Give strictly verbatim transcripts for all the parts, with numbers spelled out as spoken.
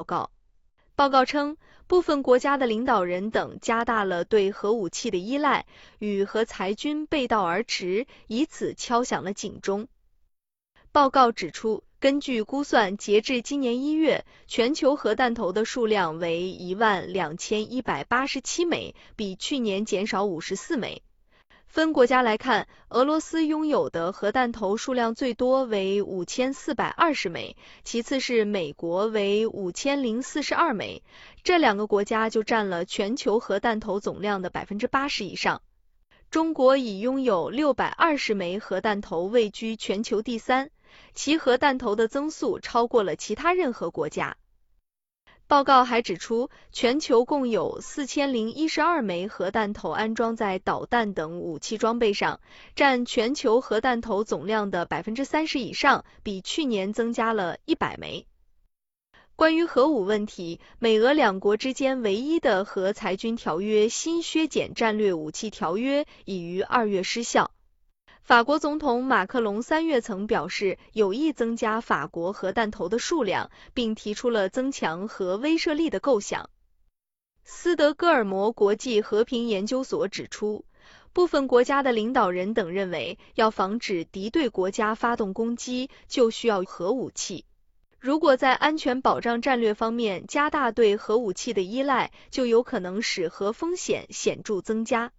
告。报告称，部分国家的领导人等加大了对核武器的依赖，与核裁军背道而驰，以此敲响了警钟。报告指出，根据估算，截至今年一月，全球核弹头的数量为一万两千一百八十七枚，比去年减少五十四枚。分国家来看，俄罗斯拥有的核弹头数量最多为五千四百二十枚，其次是美国为五千零四十二枚，这两个国家就占了全球核弹头总量的 百分之八十 以上。中国已拥有六百二十枚核弹头，位居全球第三，其核弹头的增速超过了其他任何国家。报告还指出，全球共有四千零一十二枚核弹头安装在导弹等武器装备上，占全球核弹头总量的 百分之三十 以上，比去年增加了一百枚。关于核武问题，美俄两国之间唯一的核裁军条约新削减战略武器条约已于二月失效。法国总统马克龙三月曾表示有意增加法国核弹头的数量，并提出了增强核威慑力的构想。斯德哥尔摩国际和平研究所指出，部分国家的领导人等认为，要防止敌对国家发动攻击，就需要核武器。如果在安全保障战略方面加大对核武器的依赖，就有可能使核风险显著增加。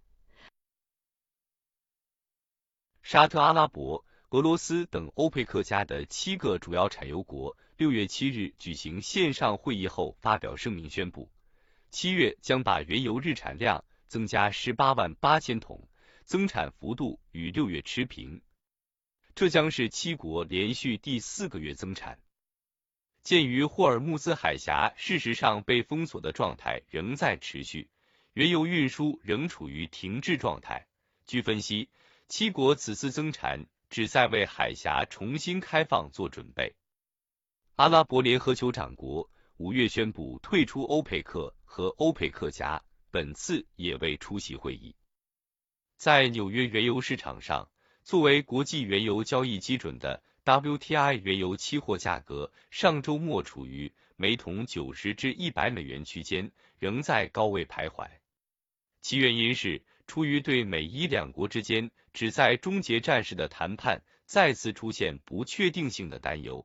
沙特阿拉伯、俄罗斯等欧佩克加的七个主要产油国六月七日举行线上会议后发表声明宣布，七月将把原油日产量增加十八万八千桶，增产幅度与六月持平。这将是七国连续第四个月增产。鉴于霍尔木兹海峡事实上被封锁的状态仍在持续，原油运输仍处于停滞状态。据分析，七国此次增产旨在为海峡重新开放做准备。阿拉伯联合酋长国五月宣布退出欧佩克和欧佩克加，本次也未出席会议。在纽约原油市场上，作为国际原油交易基准的 W T I 原油期货价格上周末处于每桶九十至一百美元区间，仍在高位徘徊。其原因是出于对美伊两国之间旨在终结战事的谈判再次出现不确定性的担忧。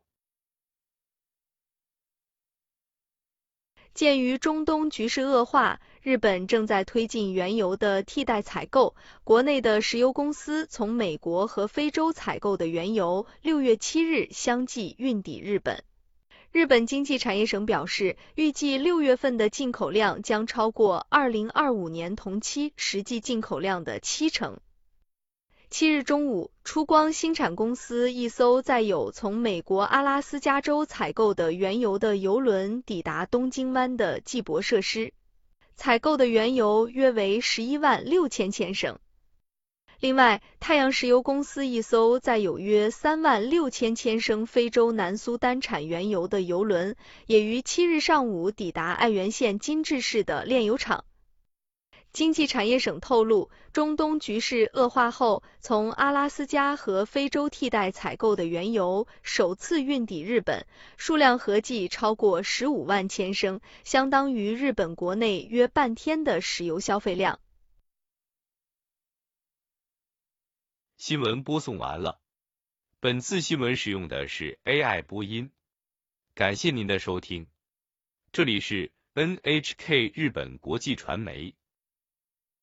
鉴于中东局势恶化，日本正在推进原油的替代采购，国内的石油公司从美国和非洲采购的原油六月七日相继运抵日本。日本经济产业省表示，预计六月份的进口量将超过二零二五年同期实际进口量的七成。七日中午，出光新产公司一艘载有从美国阿拉斯加州采购的原油的油轮抵达东京湾的济泊设施，采购的原油约为十一万六千千升。另外，太阳石油公司一艘载有约三万六千千升非洲南苏丹产原油的油轮，也于七日上午抵达爱媛县金治市的炼油厂。经济产业省透露，中东局势恶化后，从阿拉斯加和非洲替代采购的原油首次运抵日本，数量合计超过十五万千升，相当于日本国内约半天的石油消费量。 新闻播送完了，本次新闻使用的是 A I 播音，感谢您的收听，这里是 N H K 日本国际传媒。